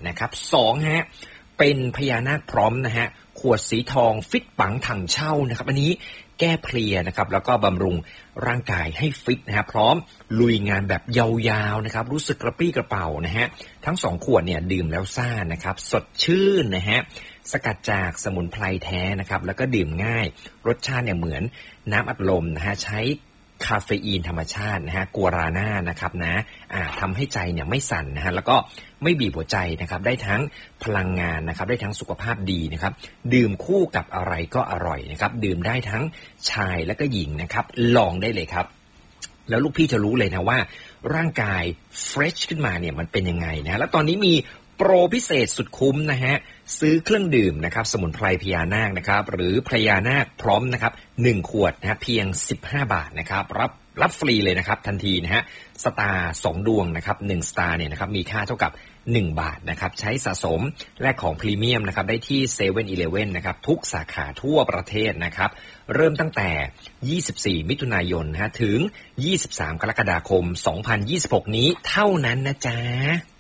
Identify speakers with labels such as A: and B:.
A: นะครับ2ฮะเป็นพญานาคพร้อมนะฮะขวดสีทองฟิตปังถังเช่านะครับอันนี้แก้เพลียนะครับแล้วก็บำรุงร่างกายให้ฟิตนะฮะพร้อมลุยงานแบบยาวๆนะครับรู้สึกกระปรี้กระเป๋านะฮะทั้ง2ขวดเนี่ยดื่มแล้วซ่านะครับสดชื่นนะฮะสกัดจากสมุนไพรแท้นะครับแล้วก็ดื่มง่ายรสชาติเนี่ยเหมือนน้ำอัดลมนะฮะใช้คาเฟอีนธรรมชาตินะฮะกัวราน่านะครับนะทำให้ใจเนี่ยไม่สั่นนะฮะแล้วก็ไม่บีบหัวใจนะครับได้ทั้งพลังงานนะครับได้ทั้งสุขภาพดีนะครับดื่มคู่กับอะไรก็อร่อยนะครับดื่มได้ทั้งชายและก็หญิงนะครับลองได้เลยครับแล้วลูกพี่จะรู้เลยนะว่าร่างกายเฟรชขึ้นมาเนี่ยมันเป็นยังไงนะแล้วตอนนี้มีโปรพิเศษสุดคุ้มนะฮะซื้อเครื่องดื่มนะครับสมุนไพรพญานาคนะครับหรือพญานาคพร้อมนะครับ1ขวดนะฮะเพียง15 บาทนะครับรับฟรีเลยนะครับทันทีนะฮะสตาร์2ดวงนะครับ1สตาร์เนี่ยนะครับมีค่าเท่ากับ1บาทนะครับใช้สะสมแลกของพรีเมียมนะครับได้ที่7 e-Level นะครับทุกสาขาทั่วประเทศนะครับเริ่มตั้งแต่24มิถุนายนนะฮะถึง23กรกฎาคม2026นี้เท่านั้นนะจ๊ะ